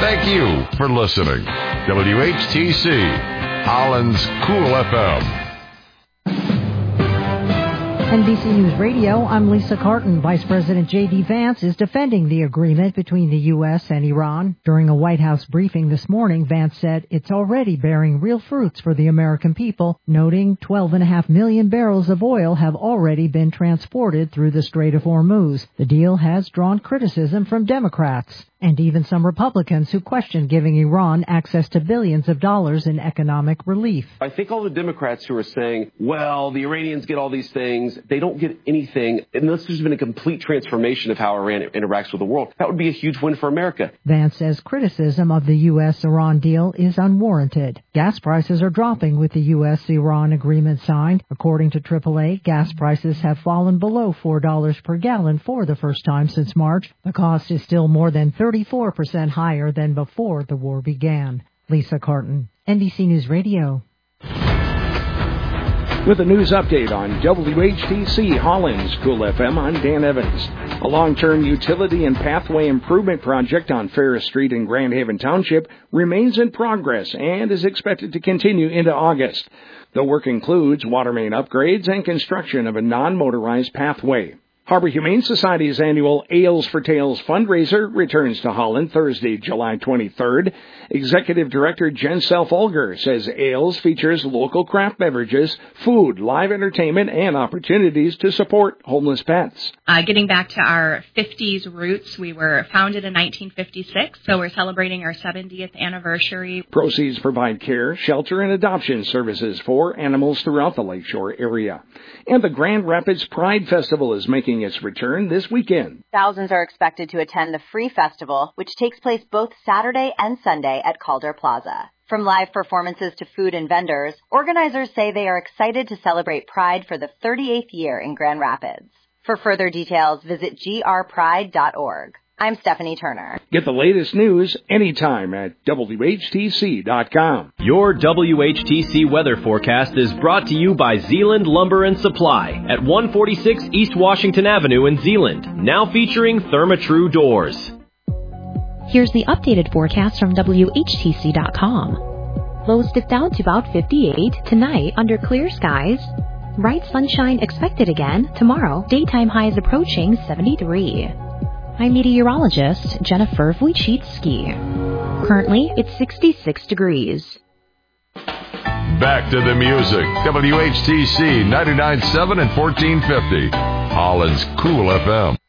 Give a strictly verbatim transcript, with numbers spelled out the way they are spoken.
Thank you for listening. W H T C, Holland's Cool F M. N B C News Radio, I'm Lisa Carton. Vice President J D. Vance is defending the agreement between the U S and Iran. During a White House briefing this morning, Vance said it's already bearing real fruits for the American people, noting twelve point five million barrels of oil have already been transported through the Strait of Hormuz. The deal has drawn criticism from Democrats and even some Republicans who question giving Iran access to billions of dollars in economic relief. I think all the Democrats who are saying, well, the Iranians get all these things, they don't get anything, unless there's been a complete transformation of how Iran interacts with the world. That would be a huge win for America. Vance says criticism of the U S Iran deal is unwarranted. Gas prices are dropping with the U S Iran agreement signed. According to triple A, gas prices have fallen below four dollars per gallon for the first time since March. The cost is still more than thirty-four percent higher than before the war began. Lisa Carton, N B C News Radio. With a news update on W H T C Holland's Cool F M, I'm Dan Evans. A long-term utility and pathway improvement project on Ferris Street in Grand Haven Township remains in progress and is expected to continue into August. The work includes water main upgrades and construction of a non-motorized pathway. Harbor Humane Society's annual Ales for Tales fundraiser returns to Holland Thursday, July twenty-third. Executive Director Jen Self-Olger says Ales features local craft beverages, food, live entertainment, and opportunities to support homeless pets. Uh, getting back to our fifties roots, we were founded in nineteen fifty-six, so we're celebrating our seventieth anniversary. Proceeds provide care, shelter, and adoption services for animals throughout the Lakeshore area. And the Grand Rapids Pride Festival is making its return this weekend. Thousands are expected to attend the Free Festival, which takes place both Saturday and Sunday at Calder Plaza. From live performances to food and vendors, organizers say they are excited to celebrate Pride for the thirty-eighth year in Grand Rapids. For further details, visit g r pride dot org. I'm Stephanie Turner. Get the latest news anytime at W H T C dot com. Your W H T C weather forecast is brought to you by Zeeland Lumber and Supply at one forty-six East Washington Avenue in Zeeland, now featuring Therma-Tru doors. Here's the updated forecast from W H T C dot com. Lows dip down to about fifty-eight tonight under clear skies. Bright sunshine expected again tomorrow. Daytime highs approaching seventy-three. I'm meteorologist Jennifer Wojcicki. Currently, it's sixty-six degrees. Back to the music. W H T C ninety-nine point seven and fourteen fifty. Holland's Cool F M.